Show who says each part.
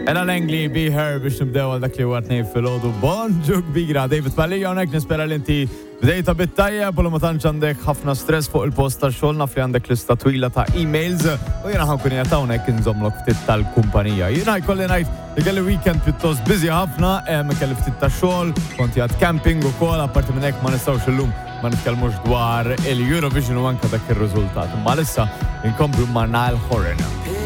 Speaker 1: Ela Langley, Be Her biex nibdew għal dak li għatni fil-ħodu bonġu kbira. David Palija unek nispera li inti bdejta bit-tajjeb u ma tantx għandek ħafna stress fuq il-post tax-xogħol naf li għandek lista twila ta' emails u jiena ħankun qiegħed hawnhekk inżommlok ftit tal-kumpanija. Jiena jkolli ngħid li kelli weekend pjuttost busy ħafna, kelli ftit tax-xogħol, konti għad camping ukoll, apparti minn hekk ma nistgħux illum ma nitkellmux dwar il-Eurovision u anke dak ir-riżultat. Imma issa inkomplu ma' Niall Horan.